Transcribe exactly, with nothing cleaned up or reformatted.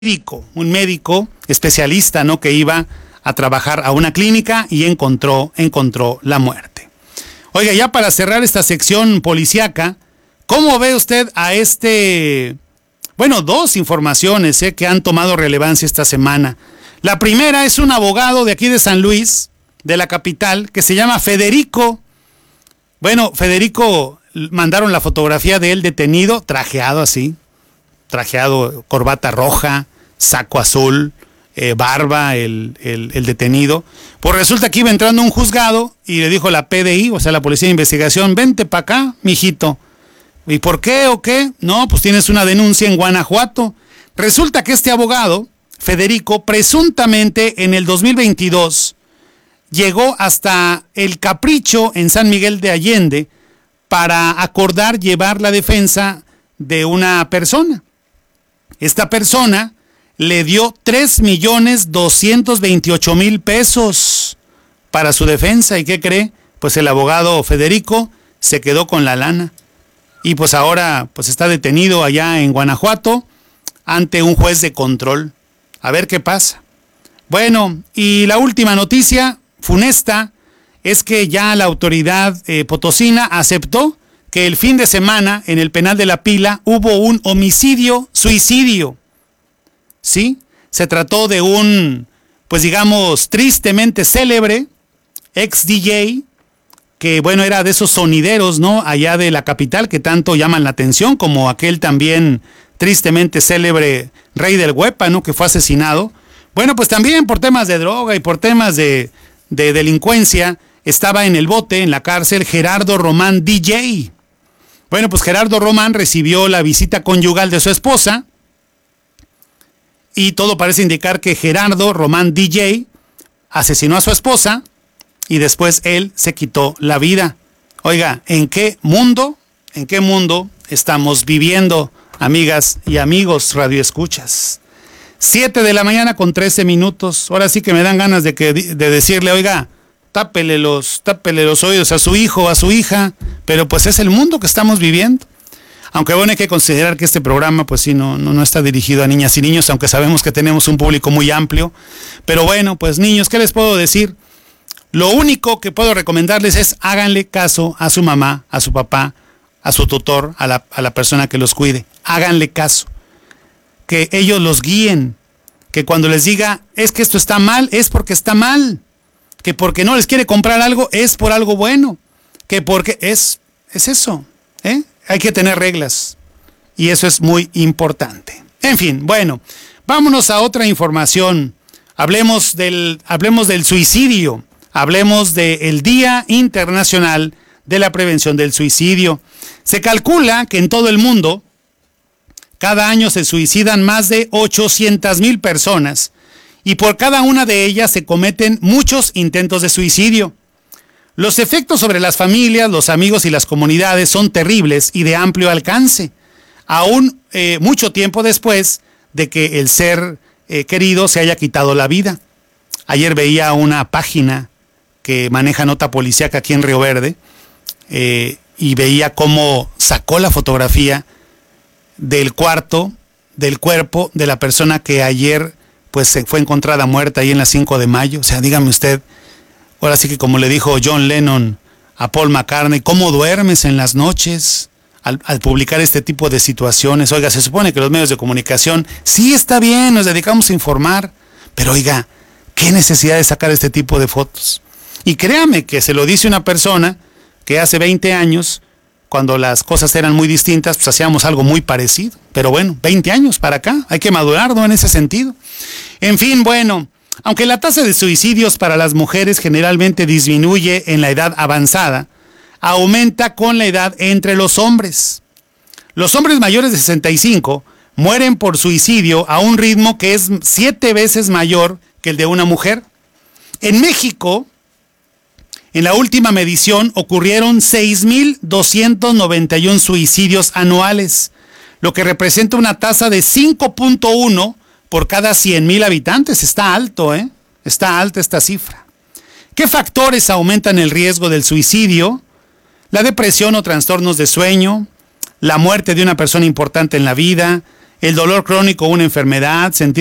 médico, un médico especialista, ¿no?, que iba a trabajar a una clínica y encontró, encontró la muerte. Oiga, ya para cerrar esta sección policíaca, ¿cómo ve usted a este, bueno, dos informaciones eh, que han tomado relevancia esta semana? La primera es un abogado de aquí de San Luis, de la capital, que se llama Federico. Bueno, Federico, mandaron la fotografía de él detenido, trajeado así, trajeado, corbata roja, saco azul, eh, barba, el, el, el detenido. Pues resulta que iba entrando a un juzgado y le dijo la P D I, o sea, la Policía de Investigación, vente para acá, mijito. ¿Y por qué o qué? No, pues tienes una denuncia en Guanajuato. Resulta que este abogado, Federico, presuntamente en el dos mil veintidós llegó hasta El Capricho en San Miguel de Allende para acordar llevar la defensa de una persona. Esta persona le dio tres millones doscientos veintiocho mil pesos para su defensa. ¿Y qué cree? Pues el abogado Federico se quedó con la lana. Y pues ahora pues está detenido allá en Guanajuato ante un juez de control. A ver qué pasa. Bueno, y la última noticia funesta es que ya la autoridad eh, potosina aceptó que el fin de semana en el penal de La Pila hubo un homicidio-suicidio. ¿Sí? Se trató de un, pues digamos, tristemente célebre ex D J, que bueno, era de esos sonideros, ¿no?, allá de la capital que tanto llaman la atención, como aquel también tristemente célebre Rey del Huepa, ¿no?, que fue asesinado. Bueno, pues también por temas de droga y por temas de, de delincuencia estaba en el bote, en la cárcel, Gerardo Román D J. Bueno, pues Gerardo Román recibió la visita conyugal de su esposa y todo parece indicar que Gerardo Román D J asesinó a su esposa y después él se quitó la vida. Oiga, ¿en qué mundo, en qué mundo estamos viviendo, amigas y amigos radioescuchas? Siete de la mañana con trece minutos. Ahora sí que me dan ganas de, que, de decirle, oiga, tápele los, tápele los oídos a su hijo, a su hija, pero pues es el mundo que estamos viviendo. Aunque bueno, hay que considerar que este programa pues sí, no, no, no está dirigido a niñas y niños, aunque sabemos que tenemos un público muy amplio. Pero bueno, pues niños, ¿qué les puedo decir? Lo único que puedo recomendarles es háganle caso a su mamá, a su papá, a su tutor, a la, a la persona que los cuide. Háganle caso. Que ellos los guíen. Que cuando les diga, es que esto está mal, es porque está mal. Que porque no les quiere comprar algo, es por algo bueno. Que porque es, es eso, ¿eh? Hay que tener reglas y eso es muy importante. En fin, bueno, vámonos a otra información. Hablemos del, hablemos del suicidio, hablemos del Día Internacional de la Prevención del Suicidio. Se calcula que en todo el mundo cada año se suicidan más de ochocientas mil personas y por cada una de ellas se cometen muchos intentos de suicidio. Los efectos sobre las familias, los amigos y las comunidades son terribles y de amplio alcance, aún eh, mucho tiempo después de que el ser eh, querido se haya quitado la vida. Ayer veía una página que maneja nota policíaca aquí en Río Verde eh, y veía cómo sacó la fotografía del cuarto, del cuerpo de la persona que ayer pues se fue encontrada muerta ahí en la cinco de mayo. O sea, dígame usted, ahora sí que como le dijo John Lennon a Paul McCartney, ¿cómo duermes en las noches al, al publicar este tipo de situaciones? Oiga, se supone que los medios de comunicación, sí está bien, nos dedicamos a informar, pero oiga, ¿qué necesidad de sacar este tipo de fotos? Y créame que se lo dice una persona que hace veinte años, cuando las cosas eran muy distintas, pues hacíamos algo muy parecido. Pero bueno, veinte años para acá, hay que madurar, ¿no?, en ese sentido. En fin, bueno, aunque la tasa de suicidios para las mujeres generalmente disminuye en la edad avanzada, aumenta con la edad entre los hombres. Los hombres mayores de sesenta y cinco mueren por suicidio a un ritmo que es siete veces mayor que el de una mujer. En México, en la última medición ocurrieron seis mil doscientos noventa y uno suicidios anuales, lo que representa una tasa de cinco punto uno por cada cien mil habitantes. Está alto, ¿eh? Está alta esta cifra. ¿Qué factores aumentan el riesgo del suicidio? La depresión o trastornos de sueño, la muerte de una persona importante en la vida, el dolor crónico, una enfermedad, sentir